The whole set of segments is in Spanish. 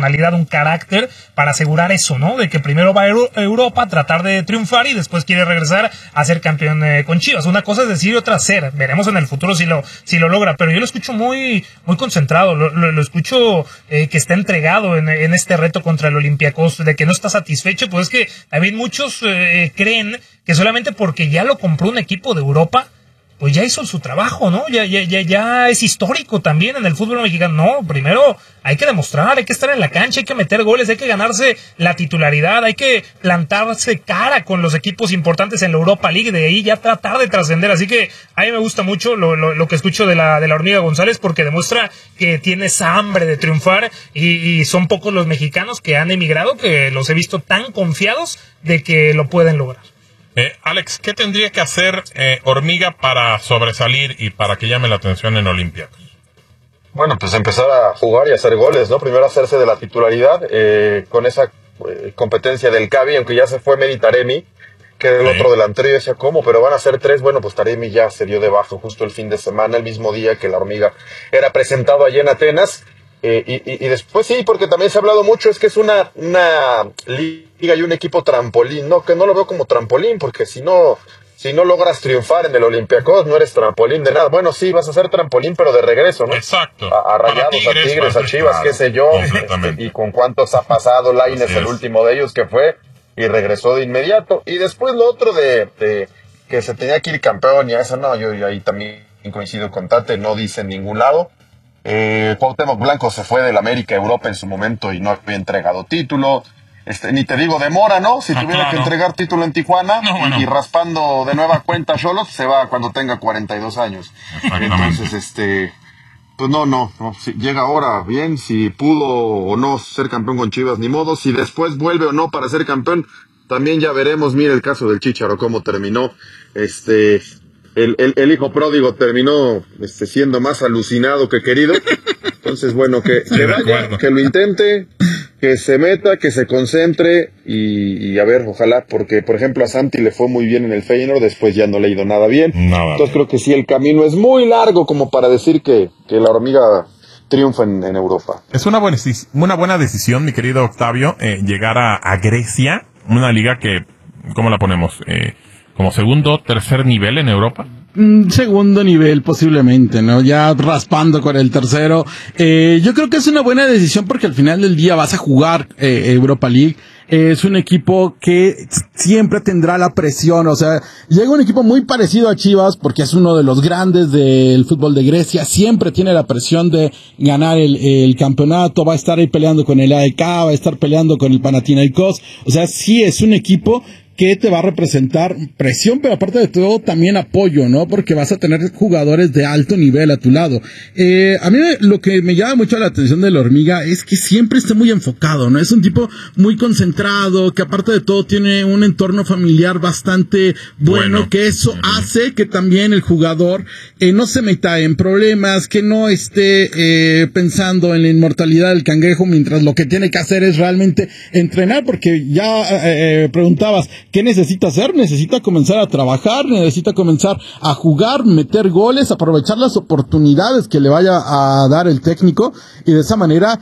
personalidad, un carácter para asegurar eso, ¿no? De que primero va a Europa a tratar de triunfar y después quiere regresar a ser campeón con Chivas. Una cosa es decir y otra hacer. Veremos en el futuro si lo logra, pero yo lo escucho muy concentrado, lo escucho que está entregado en este reto contra el Olympiacos, de que no está satisfecho. Pues es que también muchos creen que solamente porque ya lo compró un equipo de Europa, pues ya hizo su trabajo, ¿no? Ya es histórico también en el fútbol mexicano. No, primero hay que demostrar, hay que estar en la cancha, hay que meter goles, hay que ganarse la titularidad, hay que plantarse cara con los equipos importantes en la Europa League, de ahí ya tratar de trascender. Así que a mí me gusta mucho lo que escucho de la Hormiga González, porque demuestra que tiene esa hambre de triunfar y son pocos los mexicanos que han emigrado, que los he visto tan confiados de que lo pueden lograr. Alex, ¿qué tendría que hacer Hormiga para sobresalir y para que llame la atención en Olympiacos? Bueno, pues empezar a jugar y hacer goles, ¿no? Primero hacerse de la titularidad con esa competencia del Cavi, aunque ya se fue Mehdi Taremi, que era el otro delantero, y decía, ¿cómo? Pero van a ser 3. Bueno, pues Taremi ya se dio de baja justo el fin de semana, el mismo día que la Hormiga era presentado allí en Atenas. Y después sí, porque también se ha hablado mucho, es que es una liga y un equipo trampolín, no, que no lo veo como trampolín, porque si no logras triunfar en el Olympiacos, no eres trampolín de nada. Bueno, sí, vas a ser trampolín, pero de regreso, ¿no? Exacto. A Rayados, a Tigres, a Chivas, qué sé yo, y con cuántos ha pasado Lainez, el último de ellos que fue, y regresó de inmediato. Y después lo otro de que se tenía que ir campeón, y a eso no, yo ahí también coincido con Tate, no dice en ningún lado. Cuauhtémoc Blanco se fue del América a Europa en su momento y no había entregado título. Ni te digo de Mora, ¿no? Si tuviera que entregar título en Tijuana y raspando de nueva cuenta Xolos, se va cuando tenga 42 años. Entonces, pues no. Si llega ahora, bien, si pudo o no ser campeón con Chivas, ni modo. Si después vuelve o no para ser campeón, también ya veremos. Mira el caso del Chícharo, cómo terminó. El hijo pródigo terminó siendo más alucinado que querido. Entonces, bueno, que vaya, que lo intente, que se meta, que se concentre y a ver, ojalá, porque por ejemplo a Santi le fue muy bien en el Feyenoord, después ya no le ha ido nada bien. Entonces creo que sí, el camino es muy largo como para decir que la Hormiga triunfa en Europa. Es una buena decisión, mi querido Octavio, llegar a Grecia, una liga que, ¿cómo la ponemos? Como segundo, tercer nivel en Europa. Segundo nivel posiblemente, ¿no? Ya raspando con el tercero. Yo creo que es una buena decisión porque al final del día vas a jugar Europa League. Es un equipo que siempre tendrá la presión, o sea, llega un equipo muy parecido a Chivas porque es uno de los grandes del fútbol de Grecia, siempre tiene la presión de ganar el campeonato, va a estar ahí peleando con el AEK, va a estar peleando con el Panathinaikos, o sea, sí es un equipo que te va a representar presión, pero aparte de todo también apoyo, ¿no? Porque vas a tener jugadores de alto nivel a tu lado. A mí lo que me llama mucho la atención de la Hormiga es que siempre está muy enfocado, ¿no? Es un tipo muy concentrado, que aparte de todo tiene un entorno familiar bastante bueno. Que eso hace que también el jugador no se meta en problemas, que no esté pensando en la inmortalidad del cangrejo, mientras lo que tiene que hacer es realmente entrenar, porque ya preguntabas, ¿qué necesita hacer? Necesita comenzar a trabajar, necesita comenzar a jugar, meter goles, aprovechar las oportunidades que le vaya a dar el técnico y de esa manera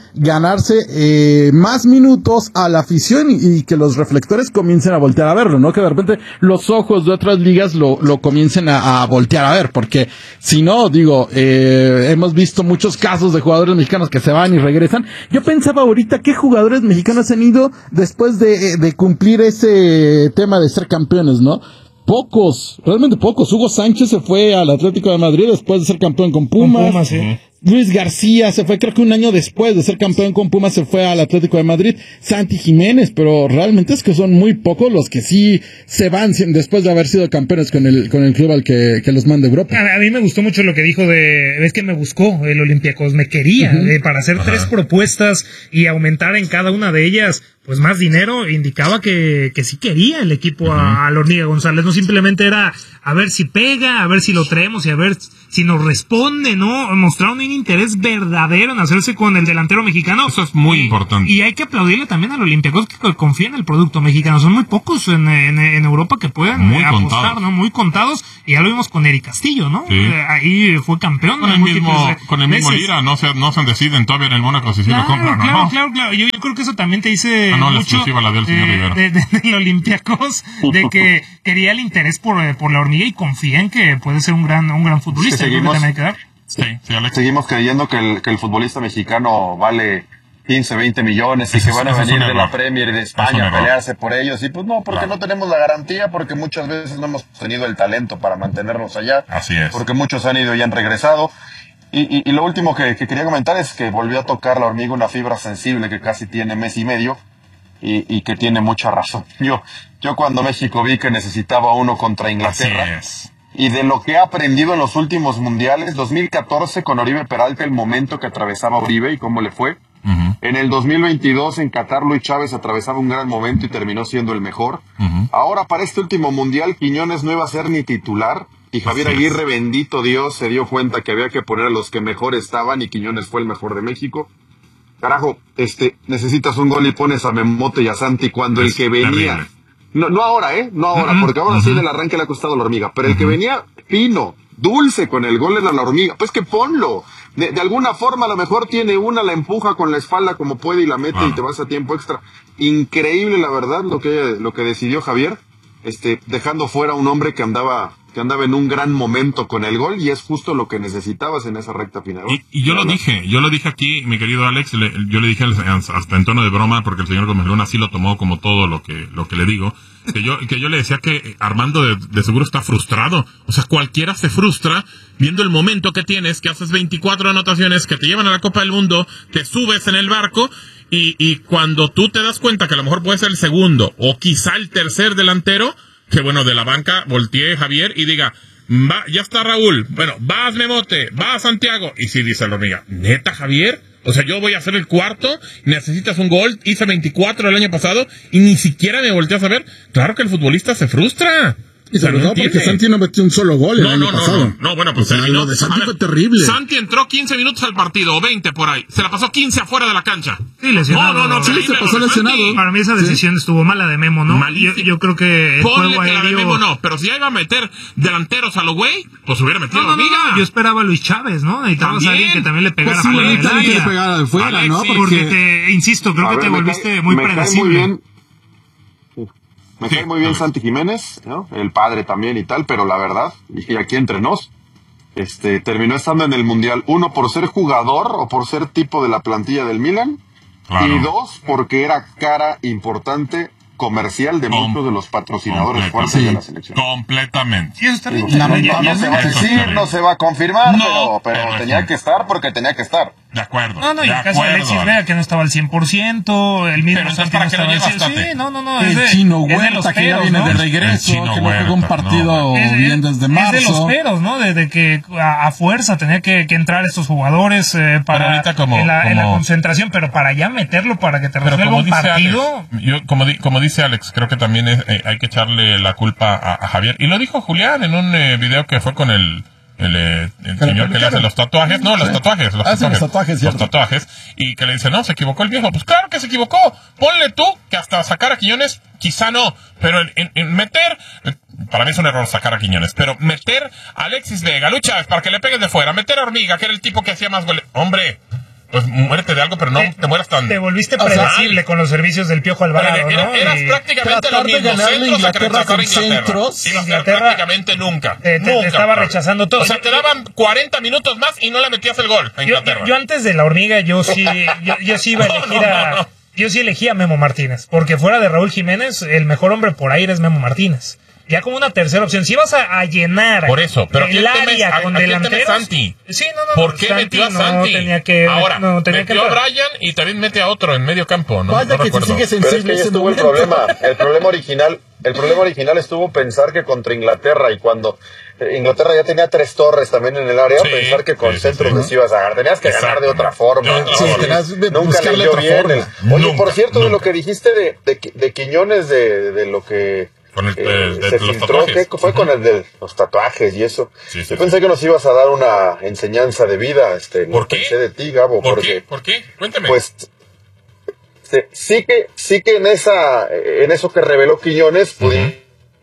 ganarse más minutos a la afición y que los reflectores comiencen a voltear a verlo, ¿no? Que de repente los ojos de otras ligas lo comiencen a voltear a ver, porque si no, digo, hemos visto muchos casos de jugadores mexicanos que se van y regresan. Yo pensaba ahorita, ¿qué jugadores mexicanos han ido después de cumplir ese tema de ser campeones, ¿no? Pocos, realmente pocos. Hugo Sánchez se fue al Atlético de Madrid después de ser campeón con Pumas. Sí. Luis García se fue, creo que un año después de ser campeón con Pumas se fue al Atlético de Madrid. Santi Jiménez, pero realmente es que son muy pocos los que sí se van después de haber sido campeones con el club al que los manda Europa. A mí me gustó mucho lo que dijo es que me buscó el Olympiacos, me quería, para hacer 3 propuestas y aumentar en cada una de ellas pues más dinero, indicaba que sí quería el equipo a la Hormiga González, no simplemente era a ver si pega, a ver si lo traemos y a ver si nos responde, ¿no? Mostraron un interés verdadero en hacerse con el delantero mexicano. Eso es muy importante. Y hay que aplaudirle también a los Olympiacos que confían en el producto mexicano. Son muy pocos en Europa que puedan apostar, contados, ¿no? Muy contados. Y ya lo vimos con Eric Castillo, ¿no? Sí. Ahí fue campeón. Con el mismo Lira, no se deciden todavía en el Mónaco si lo compran, ¿no? Claro. Yo creo que eso también te dice la mucho exclusiva la del señor Rivera. de Olympiacos, de que quería el interés por la hormiga y confía en que puede ser un gran futbolista. Seguimos creyendo que el futbolista mexicano vale 15, 20 millones y que van a venir de la Premier y de España a pelearse por ellos. Y pues no, porque no tenemos la garantía, porque muchas veces no hemos tenido el talento para mantenernos allá. Así es. Porque muchos han ido y han regresado. Y lo último que quería comentar es que volvió a tocar la hormiga una fibra sensible que casi tiene mes y medio y que tiene mucha razón. Yo cuando México vi que necesitaba uno contra Inglaterra y de lo que ha aprendido en los últimos mundiales, 2014 con Oribe Peralta, el momento que atravesaba Oribe y cómo le fue. Uh-huh. En el 2022 en Qatar Luis Chávez atravesaba un gran momento y terminó siendo el mejor. Uh-huh. Ahora para este último mundial Quiñones no iba a ser ni titular. Y Javier Aguirre, bendito Dios, se dio cuenta que había que poner a los que mejor estaban y Quiñones fue el mejor de México. Carajo, necesitas un gol y pones a Memote y a Santi cuando el que venía... No ahora, porque ahora sí en el arranque le ha costado la hormiga, pero el que venía fino, dulce con el gol era la hormiga, pues que ponlo. De alguna forma a lo mejor tiene una, la empuja con la espalda como puede y la mete y te vas a tiempo extra. Increíble la verdad lo que decidió Javier, dejando fuera a un hombre que andaba en un gran momento con el gol y es justo lo que necesitabas en esa recta final. Y yo lo dije aquí, mi querido Alex, yo le dije hasta en tono de broma, porque el señor Gómez Luna así lo tomó como todo lo que le digo, que yo le decía que Armando de seguro está frustrado. O sea, cualquiera se frustra viendo el momento que tienes, que haces 24 anotaciones, que te llevan a la Copa del Mundo, te subes en el barco y cuando tú te das cuenta que a lo mejor puede ser el segundo o quizá el tercer delantero, que bueno, de la banca voltee Javier y diga, ya está Raúl, bueno, vas Memote, vas Santiago, y sí dice la hormiga, ¿neta Javier? O sea, yo voy a hacer el cuarto, necesitas un gol, hice 24 el año pasado, y ni siquiera me volteas a ver. Claro que el futbolista se frustra. Y sobre todo porque Santi no metió un solo gol el año pasado. No, bueno, pues lo de Santi fue terrible. Santi entró 15 minutos al partido, o 20 por ahí. Se la pasó 15 afuera de la cancha. Sí, lesionado. No, sí, se pasó lesionado. Para mí esa decisión estuvo mala de Memo, ¿no? Yo creo que el ponle juego que aéreo... la de Memo no, pero si ya iba a meter delanteros a lo güey, pues hubiera metido hormiga. Yo esperaba a Luis Chávez, ¿no? Necesitabas a alguien que también le pegara fuera del área. Que le pegara de fuera, Alexis, ¿no? Porque insisto, creo que te volviste muy predecible. Me cae muy bien Santi Jiménez, ¿no? El padre también y tal, pero la verdad, y aquí entre nos, terminó estando en el Mundial, 1 por ser jugador o por ser tipo de la plantilla del Milan, claro. Y 2 porque era cara importante comercial de muchos de los patrocinadores fuertes de la selección. Completamente. Sí, eso está bien. No se va a decir, no se va a confirmar, pero tenía que estar porque tenía que estar. De acuerdo. Y el caso de Alexis Vega, que no estaba al 100%, el mismo Santi no estaba al 100%. Sí, no. El Chino Huerta, que ya viene de regreso, que no jugó un partido bien desde marzo. Es de los peros, ¿no? De que a fuerza tenía que entrar estos jugadores para en la concentración, pero para ya meterlo, para que te resuelva un partido. Alex, como dice Alex, creo que también hay que echarle la culpa a Javier. Y lo dijo Julián en un video que fue con el señor que le hace los tatuajes, los tatuajes, y que le dice, no, se equivocó el viejo. Pues claro que se equivocó. Ponle tú que hasta sacar a Quiñones, quizá no, pero en meter, para mí es un error sacar a Quiñones, pero meter a Alexis Vega, Lucha, para que le pegues de fuera, meter a Hormiga, que era el tipo que hacía más goles. Hombre, pues muérete de algo, pero no te mueras tan... Te volviste predecible con los servicios del Piojo Alvarado, ¿no? Eras prácticamente lo mismo, centros a que rechazaba Inglaterra. Inglaterra prácticamente nunca. Te estaba rechazando todo. O sea, te daban 40 minutos más y no le metías el gol a Inglaterra. Yo antes de la hormiga, yo sí iba a elegir yo sí elegía a Memo Martínez, porque fuera de Raúl Jiménez, el mejor hombre por aire es Memo Martínez. Ya como una tercera opción. Si vas a llenar por eso, pero el área con delanteros... Santi? Sí, ¿Por qué Santi metió a Santi? Ahora, metió a Brian y también mete a otro en medio campo, ¿no? Vaya, no que recuerdo. sigue sensible. Pero es que ahí estuvo el problema. El problema original estuvo pensar que contra Inglaterra, y cuando Inglaterra ya tenía 3 torres también en el área, pensar que con centros les ibas a ganar. Tenías que ganar de otra forma. Nunca leyó bien. Oye, por cierto, de lo que dijiste de Quiñones, de lo que Con el de se los filtró, tatuajes. que fue con el de los tatuajes y eso. Sí, Yo pensé que nos ibas a dar una enseñanza de vida, ¿Por qué? Pensé de ti, Gabo, ¿Por porque qué? ¿Por qué? Cuéntame. pues sí que en eso que reveló Quiñones pudimos.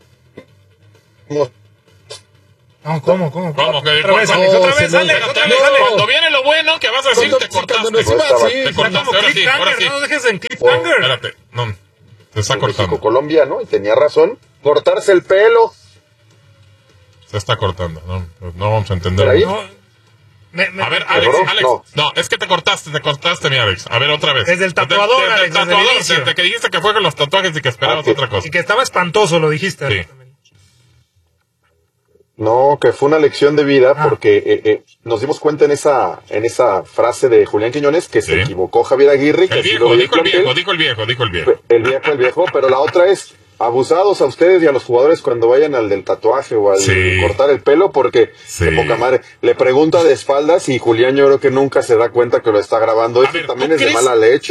No, ¿cómo? ¿Cómo? Otra vez, Alex, Alex. Cuando viene lo bueno, que vas a decir, te cortaste. No, Te cortaste, ahora sí. No dejes en cliffhanger. Espérate, no, se está cortando. México, Colombia, ¿no? Y tenía razón. Cortarse el pelo. Se está cortando, no vamos a entender. ¿Por ahí? A ver, Alex, no, es que te cortaste, mi Alex. A ver, otra vez. Desde el tatuador, desde Alex, el tatuador, desde el inicio. desde que dijiste que fue con los tatuajes y que esperabas Sí. otra cosa. Y que estaba espantoso, lo dijiste. Sí. No, que fue una lección de vida porque nos dimos cuenta en esa frase de Julián Quiñones que se equivocó Javier Aguirre. Que Dijo el viejo. El viejo, pero la otra es abusados a ustedes y a los jugadores cuando vayan al del tatuaje o al cortar el pelo, porque de poca madre le pregunta de espaldas y Julián yo creo que nunca se da cuenta que lo está grabando. Eso también es de mala leche.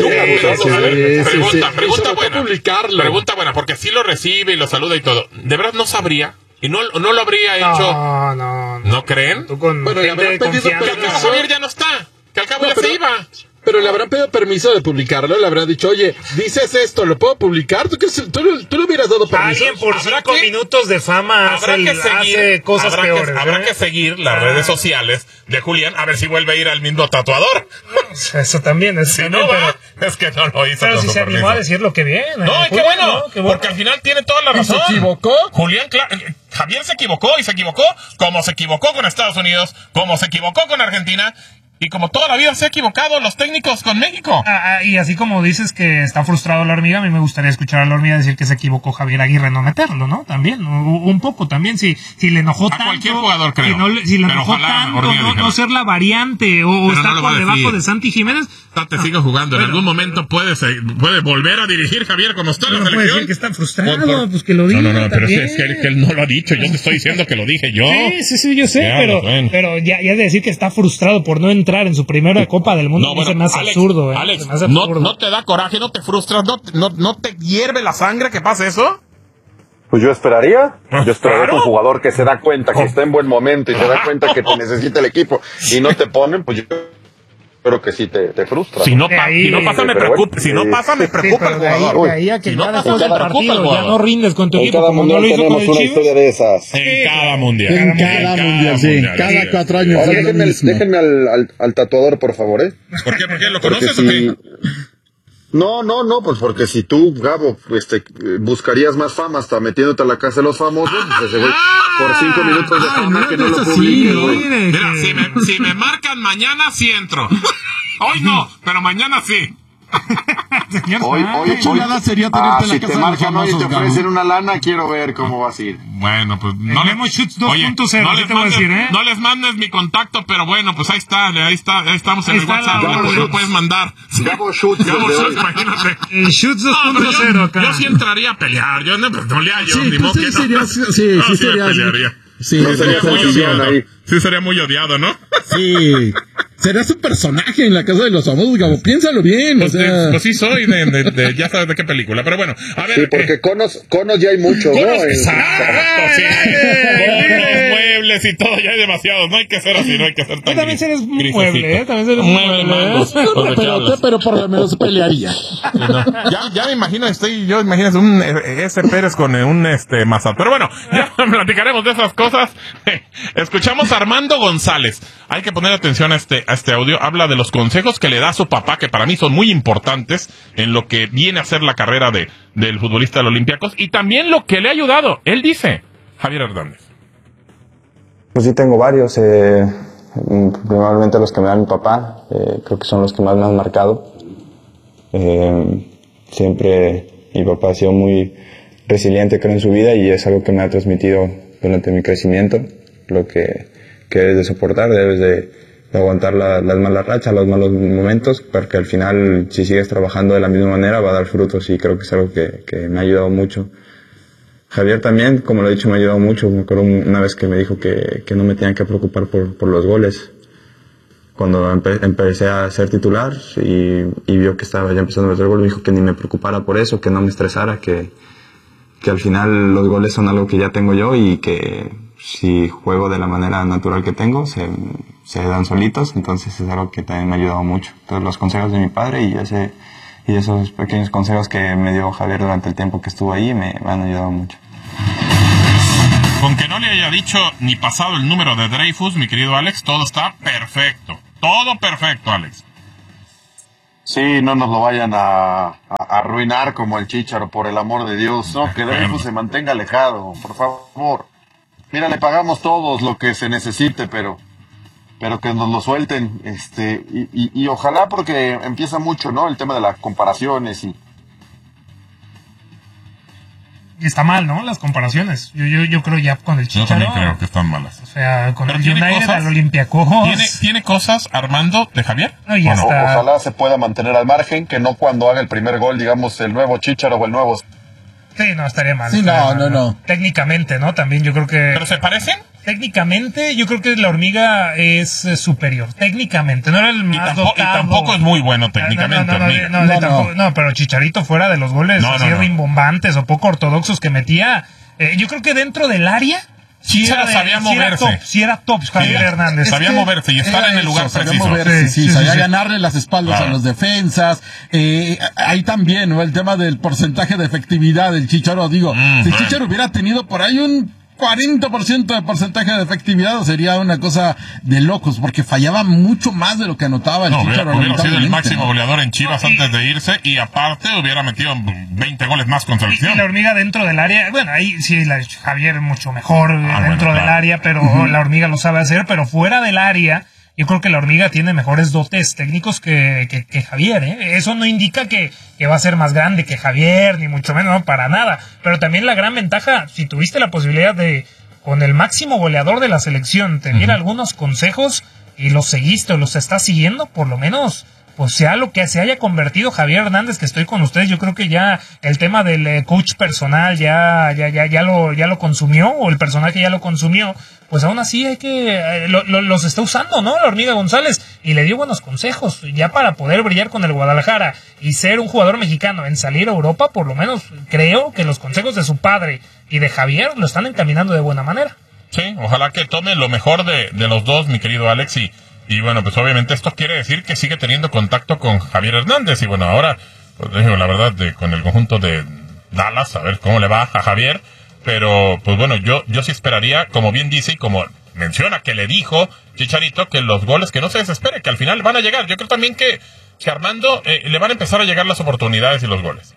Pregunta buena, porque sí lo recibe y lo saluda y todo. ¿De verdad no sabría? ¿Y no lo habría hecho? No. ¿No creen? Tú con Bueno, le habrán pedido Que al cabo Javier ya no está. Que al cabo ya se iba. Pero le habrán pedido permiso de publicarlo, le habrán dicho, oye, dices esto, ¿lo puedo publicar? ¿Tú le hubieras dado permiso? Alguien por 5 minutos de fama hace cosas peores. Habrá que seguir las redes sociales de Julián a ver si vuelve a ir al mismo tatuador. Eso también es. Si no va, es que no lo hizo. Pero si se animó a decir lo que viene. No, qué bueno, porque al final tiene toda la razón. ¿Se equivocó? Julián, Javier se equivocó y se equivocó como se equivocó con Estados Unidos, como se equivocó con Argentina. Y como toda la vida se ha equivocado los técnicos con México. Y así como dices que está frustrado la hormiga, a mí me gustaría escuchar a la hormiga decir que se equivocó Javier Aguirre no meterlo, ¿no? También, un poco también, si le enojó tanto. A cualquier jugador, creo. Si le enojó tanto, no ser la variante o estar no por debajo de Santi Jiménez. Te sigue jugando. En algún momento puede volver a dirigir Javier como está en la selección. Puede decir que está frustrado, pues que lo diga. No, pero es que él no lo ha dicho. Yo te estoy diciendo que lo dije yo. Sí, yo sé, pero ya de decir que está frustrado por no entrar en su primera Copa del Mundo se me hace absurdo. Alex, ¿no te da coraje, no te frustras, no te hierve la sangre que pase eso? Pues yo esperaría que un jugador que se da cuenta que está en buen momento y se da cuenta que te necesita el equipo y no te ponen, pues yo creo que sí te frustra. Si no pasa, me preocupa. Si no pasa, me preocupa el jugador. De ahí a que cada juego del partido ya no rindes con tu en equipo. cada mundial tenemos una historia de esas. En cada mundial. En cada mundial, sí. Cada 4 años. Ahora déjenme al tatuador, por favor, ¿eh? ¿Por qué? ¿Por qué? ¿Lo conoces o qué? No, pues porque si tú, Gabo, buscarías más fama hasta metiéndote a la casa de los famosos, pues ese güey, por 5 minutos de fama que no lo publiques, güey. Mira, si me marcan mañana, sí entro. Hoy no, pero mañana sí. Hoy sería tenerte en la si casa te de marcan los hoy y te famosos, ofrecen una lana, quiero ver cómo vas a ir. Bueno, pues no no les mandes mi contacto, pero bueno, pues ahí estamos en el WhatsApp, lo puedes mandar. Gabo Schutz, imagínate. El Schutz 2.0 acá. Yo sí entraría a pelear, yo no pelearía yo, sí, ni modo que sí sería. Sí, sería muy odiado ahí. Sí, sería muy odiado, ¿no? Sí. Serás un personaje en la casa de los famosos, Gabo. Piénsalo bien. Pues sí soy de ya sabes de qué película. Pero bueno, a ver. Sí, porque conos ya hay muchos, ¿no? Exacto, sí. Con los muebles y todo, ya hay demasiados. No hay que ser así, no hay que ser tan. Tú también eres un mueble, También eres un mueble. Pero por lo menos pelearía. Ya me imagino, imagínate un ese Pérez con un Mazat. Pero bueno, ya platicaremos de esas cosas. Escuchamos a Armando González. Hay que poner atención a este audio. Habla de los consejos que le da a su papá, que para mí son muy importantes en lo que viene a ser la carrera del futbolista del Olympiacos y también lo que le ha ayudado. Él dice, Javier Hernández. Pues sí, tengo varios. Probablemente los que me da mi papá, creo que son los que más me han marcado. Siempre mi papá ha sido muy resiliente, creo, en su vida, y es algo que me ha transmitido durante mi crecimiento. Lo que debes de soportar, debes de aguantar las malas rachas, los malos momentos, porque al final, si sigues trabajando de la misma manera, va a dar frutos, y creo que es algo que me ha ayudado mucho. Javier también, como lo he dicho, me ha ayudado mucho. Me acuerdo una vez que me dijo que no me tenía que preocupar por los goles. Cuando empecé a ser titular y vio que estaba ya empezando a meter goles, me dijo que ni me preocupara por eso, que no me estresara, que al final los goles son algo que ya tengo yo y que si juego de la manera natural que tengo, se dan solitos, entonces es algo que también me ha ayudado mucho. Entonces los consejos de mi padre y esos pequeños consejos que me dio Javier durante el tiempo que estuvo ahí me han ayudado mucho. Con que no le haya dicho ni pasado el número de Dreyfus, mi querido Alex, todo está perfecto. Todo perfecto, Alex. Sí, no nos lo vayan a arruinar como el Chícharo, por el amor de Dios. No, que Dreyfus se mantenga alejado, por favor. Mira, le pagamos todos lo que se necesite, pero que nos lo suelten. Y ojalá, porque empieza mucho, ¿no? El tema de las comparaciones y está mal, ¿no? Las comparaciones. Yo creo ya con el Chícharo. Yo también creo que están malas. O sea, con pero el United, al Olympiacos. ¿Tiene cosas, Armando, de Javier? No, ya está. Ojalá se pueda mantener al margen, que no cuando haga el primer gol, digamos, el nuevo Chícharo o el nuevo... Sí, no, estaría mal. Sí, no. Técnicamente, ¿no? También yo creo que... ¿Pero se parecen? Técnicamente, yo creo que la hormiga es superior. Técnicamente, no era el más dotado. Y tampoco es muy bueno técnicamente. No, pero Chicharito fuera de los goles así rimbombantes o poco ortodoxos que metía. Yo creo que dentro del área... Chicharo sabía moverse. Sí era top, Javier Hernández. Sabía moverse y estar en el lugar preciso. Sabía ganarle las espaldas a los defensas. Ahí también, ¿no? El tema del porcentaje de efectividad del Chicharo. Digo, si Chicharo hubiera tenido por ahí un 40% de porcentaje de efectividad, sería una cosa de locos, porque fallaba mucho más de lo que anotaba el Chicharo. Hubiera sido el máximo goleador en Chivas antes de irse, y aparte hubiera metido 20 goles más con selección. Y la hormiga dentro del área, bueno, ahí sí, Javier mucho mejor dentro del área, pero la hormiga lo sabe hacer, pero fuera del área, yo creo que la hormiga tiene mejores dotes técnicos que Javier, ¿eh? Eso no indica que va a ser más grande que Javier, ni mucho menos, no, para nada. Pero también la gran ventaja, si tuviste la posibilidad de, con el máximo goleador de la selección, tener algunos consejos y los seguiste o los estás siguiendo, por lo menos, pues sea lo que se haya convertido Javier Hernández, que estoy con ustedes, yo creo que ya el tema del coach personal ya lo consumió, o el personaje ya lo consumió, pues aún así hay que los está usando, ¿no? La hormiga González, y le dio buenos consejos ya para poder brillar con el Guadalajara y ser un jugador mexicano en salir a Europa. Por lo menos creo que los consejos de su padre y de Javier lo están encaminando de buena manera. Sí, ojalá que tome lo mejor de los dos, mi querido Alex, y bueno, pues obviamente esto quiere decir que sigue teniendo contacto con Javier Hernández, y bueno, ahora, pues digo, la verdad, con el conjunto de Dallas, a ver cómo le va a Javier. Pero, pues bueno, yo sí esperaría, como bien dice y como menciona que le dijo Chicharito, que los goles, que no se desespere, que al final van a llegar. Yo creo también que Armando le van a empezar a llegar las oportunidades y los goles.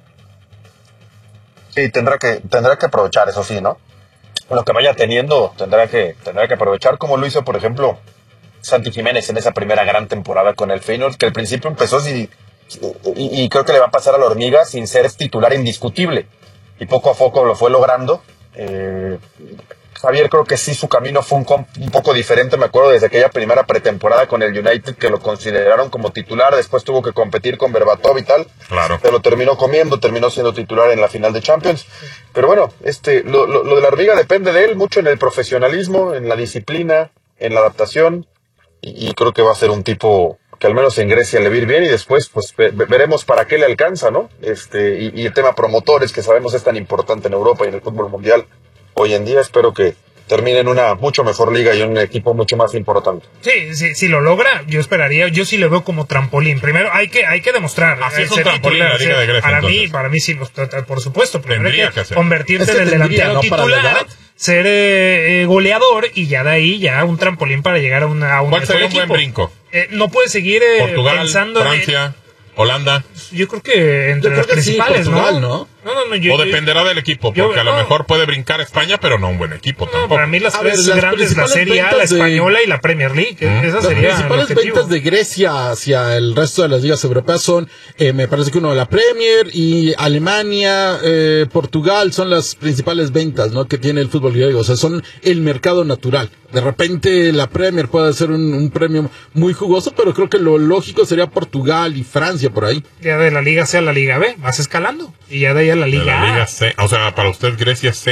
Sí, tendrá que aprovechar, eso sí, ¿no? Lo que vaya teniendo, tendrá que aprovechar, como lo hizo, por ejemplo, Santi Jiménez en esa primera gran temporada con el Feyenoord, que al principio empezó y creo que le va a pasar a la hormiga sin ser titular indiscutible. Y poco a poco lo fue logrando. Javier, creo que sí, su camino fue un poco diferente. Me acuerdo desde aquella primera pretemporada con el United, que lo consideraron como titular. Después tuvo que competir con Berbatov y tal. Claro. Pero terminó siendo titular en la final de Champions. Pero bueno, lo de la hormiga depende de él mucho en el profesionalismo, en la disciplina, en la adaptación. Y creo que va a ser un tipo que al menos en Grecia le va a ir bien, y después pues veremos para qué le alcanza, ¿no? Y el tema promotores, que sabemos es tan importante en Europa y en el fútbol mundial hoy en día. Espero que termine en una mucho mejor liga y un equipo mucho más importante. Sí, si lo logra, yo sí lo veo como trampolín. Primero hay que demostrar. Así es un trampolín en la Liga de Grecia. Para mí sí, por supuesto. Primero hay que hacer. Convertirte en el delantero titular, ser goleador, y ya de ahí ya un trampolín para llegar a un ¿Cuál sería un equipo. buen brinco? No puedes seguir Portugal, pensando Francia, Holanda. Yo creo que entre los principales, sí, Portugal, ¿no? O dependerá del equipo, porque a lo mejor puede brincar España, pero no un buen equipo tampoco. Para mí las tres grandes, la Serie A, la Española y la Premier League. Esa sería las principales ventas de Grecia hacia el resto de las ligas europeas son, me parece que la Premier, y Alemania, Portugal son las principales ventas, ¿no?, que tiene el fútbol griego. O sea, son el mercado natural. De repente la Premier puede ser un premio muy jugoso, pero creo que lo lógico sería Portugal y Francia por ahí. Ya de la Liga C a la Liga B, vas escalando, y ya de ahí a la Liga A. C. O sea, para usted Grecia C.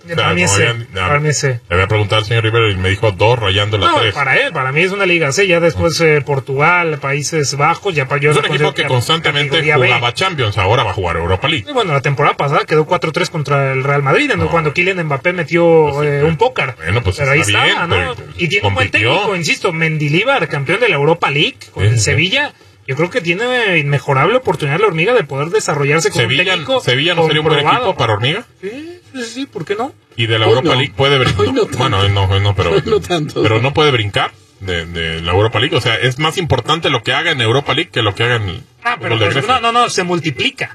Para mí ese. Le había preguntado al señor Rivero y me dijo 2 rayando la 3. Para mí es una liga C. Ya después Portugal, Países Bajos, ya para yo. Es un equipo que constantemente jugaba Champions, ahora va a jugar Europa League. Y bueno, la temporada pasada quedó 4-3 contra el Real Madrid, cuando Kylian Mbappé metió un póker. Bueno, pues pero ahí estaba, ¿no? Y tiene un buen técnico, insisto, Mendilibar, campeón de la Europa League con el Sevilla. Yo creo que tiene inmejorable oportunidad la Hormiga de poder desarrollarse como un técnico. ¿Sevilla no sería un buen equipo para Hormiga? Sí, ¿por qué no? Y de la Europa League puede brincar. Pero no puede brincar de la Europa League. O sea, es más importante lo que haga en Europa League que lo que haga en pero no, se multiplica.